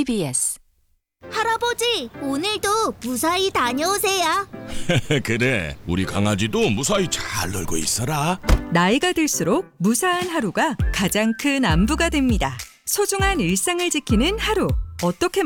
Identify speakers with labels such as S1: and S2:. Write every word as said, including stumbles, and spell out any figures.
S1: 티비에스
S2: 할아버지, 오늘도 무사히 다녀오세요.
S3: 그래, 우리 강아지도 무사히 잘 놀고 있어라.
S4: 나이가 들수록 무사한 하루가 가장 큰 안부가 됩니다. 소중한 일상을 지키는 하루, 어떻게